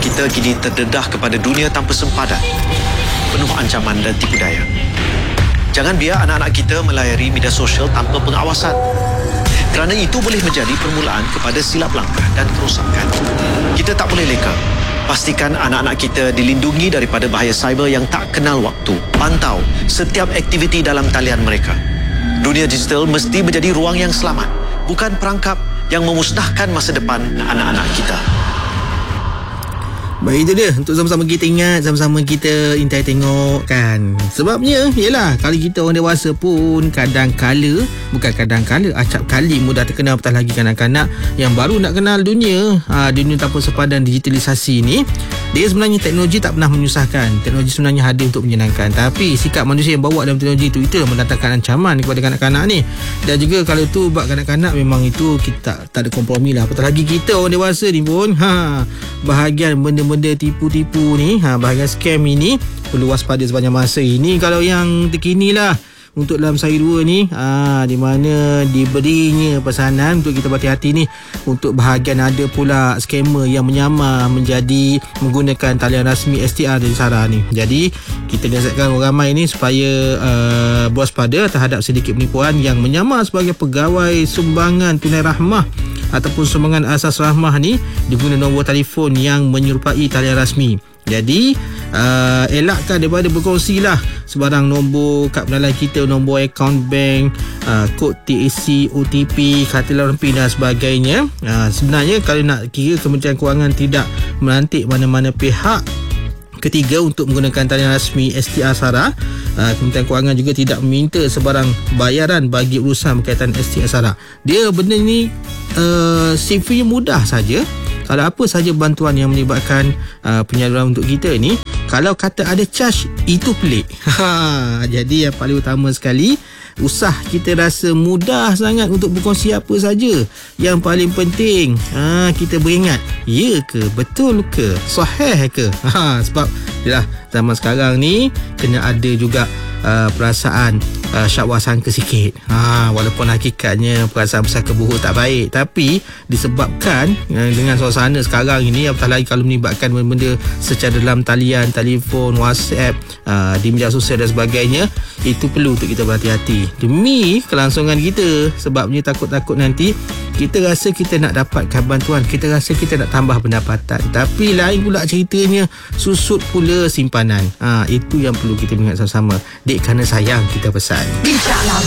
kita kini terdedah kepada dunia tanpa sempadan, penuh ancaman dan tipu daya. Jangan biar anak-anak kita melayari media sosial tanpa pengawasan, kerana itu boleh menjadi permulaan kepada silap langkah dan kerosakan. Kita tak boleh leka. Pastikan anak-anak kita dilindungi daripada bahaya cyber yang tak kenal waktu. Pantau setiap aktiviti dalam talian mereka. Dunia digital mesti menjadi ruang yang selamat, bukan perangkap yang memusnahkan masa depan anak-anak kita. Baik, itu dia. Untuk sama-sama kita ingat, sama-sama kita intai tengok kan. Sebabnya ialah kalau kita orang dewasa pun acap kali mudah terkena, apatah lagi kanak-kanak yang baru nak kenal dunia tanpa sepadan digitalisasi ni. Dia sebenarnya teknologi tak pernah menyusahkan. Teknologi sebenarnya hadir untuk menyenangkan. Tapi sikap manusia yang bawa dalam teknologi itu yang mendatangkan ancaman kepada kanak-kanak ni. Dan juga kalau tu buat kanak-kanak, memang itu kita tak ada kompromi lah. Apatah lagi kita orang dewasa ni pun bahagian benda-benda tipu-tipu ni, bahagian scam ini perlu waspada sepanjang masa ini. Kalau yang terkini lah untuk dalam sehari dua ni, di mana diberinya pesanan untuk kita berhati-hati ni. Untuk bahagian ada pula scammer yang menyamar menjadi menggunakan talian rasmi STR dari SARA ni. Jadi kita nasihatkan orang ramai ni supaya berwaspada terhadap sedikit penipuan yang menyamar sebagai pegawai sumbangan tunai rahmah ataupun sumbangan asas rahmah ni diguna nombor telefon yang menyerupai talian rasmi. Jadi elakkan daripada berkongsi lah sebarang nombor kad pengenalan kita, nombor akaun bank, kod TAC, OTP, khatiran PIN dan sebagainya. Sebenarnya kalau nak kira, Kementerian Kewangan tidak melantik mana-mana pihak ketiga untuk menggunakan talian rasmi STR SARA. Kementerian Kewangan juga tidak meminta sebarang bayaran bagi urusan berkaitan STR SARA. Dia benda ni simple, mudah saja. Kalau apa saja bantuan yang melibatkan penyaluran untuk kita ni, kalau kata ada charge, itu pelik. Jadi yang paling utama sekali, usah kita rasa mudah sangat untuk berkongsi apa saja. Yang paling penting, kita beringat, ya ke, betul ke, sahih ke. Sebab yalah, zaman sekarang ni kena ada juga perasaan syakwa sangka sikit. Walaupun hakikatnya perasaan bersangka buruk tak baik, tapi disebabkan dengan suasana sekarang ini, apatah lagi kalau melibatkan benda-benda secara dalam talian, telefon, WhatsApp, di media sosial dan sebagainya, itu perlu untuk kita berhati-hati demi kelangsungan kita. Sebabnya takut-takut nanti kita rasa kita nak dapatkan bantuan, kita rasa kita nak tambah pendapatan, tapi lain pula ceritanya, susut pula simpanan. Itu yang perlu kita ingat sama-sama. Dek, kerana sayang kita pesan.